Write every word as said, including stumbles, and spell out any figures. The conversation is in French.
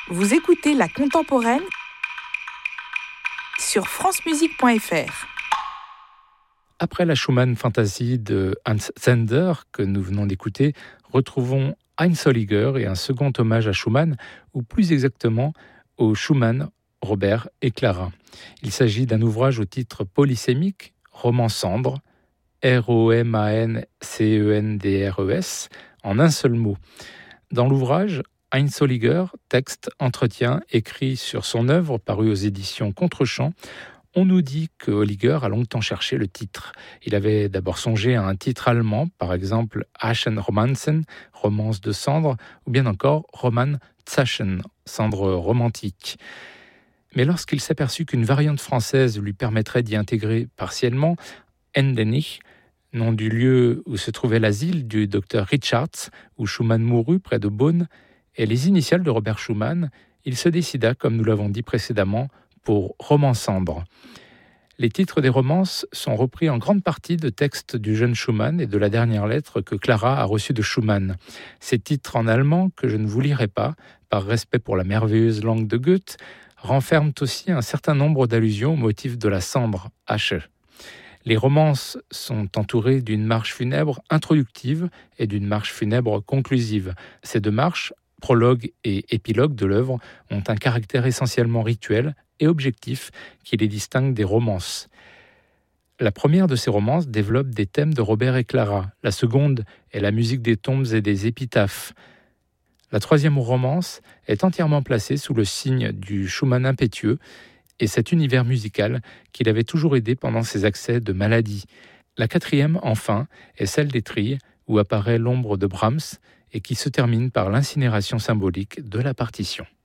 Vous écoutez La Contemporaine sur francemusique point f r. Après la Schumann Fantasy de Hans Zender que nous venons d'écouter, retrouvons Einzolliger et un second hommage à Schumann, ou plus exactement au Schumann, Robert et Clara. Il s'agit d'un ouvrage au titre polysémique, roman cendre, R O M A N C E N D R E S, en un seul mot. Dans l'ouvrage, Einzolliger, texte, entretien, écrit sur son œuvre parue aux éditions Contre-champ, on nous dit que Holliger a longtemps cherché le titre. Il avait d'abord songé à un titre allemand, par exemple Aschenromanzen, romance de cendre, ou bien encore Roman Zaschen, cendre romantique. Mais lorsqu'il s'aperçut qu'une variante française lui permettrait d'y intégrer partiellement Endenich, nom du lieu où se trouvait l'asile du docteur Richards, où Schumann mourut près de Bonn, et les initiales de Robert Schumann, il se décida, comme nous l'avons dit précédemment, pour Roman cendre. Les titres des romances sont repris en grande partie de textes du jeune Schumann et de la dernière lettre que Clara a reçue de Schumann. Ces titres en allemand, que je ne vous lirai pas, par respect pour la merveilleuse langue de Goethe, renferment aussi un certain nombre d'allusions au motif de la cendre, Asche. Les romances sont entourées d'une marche funèbre introductive et d'une marche funèbre conclusive. Ces deux marches, prologue et épilogue de l'œuvre, ont un caractère essentiellement rituel et objectif qui les distingue des romances. La première de ces romances développe des thèmes de Robert et Clara. La seconde est la musique des tombes et des épitaphes. La troisième romance est entièrement placée sous le signe du Schumann impétueux et cet univers musical qui l'avait toujours aidé pendant ses accès de maladie. La quatrième, enfin, est celle des trilles, où apparaît l'ombre de Brahms et qui se termine par l'incinération symbolique de la partition.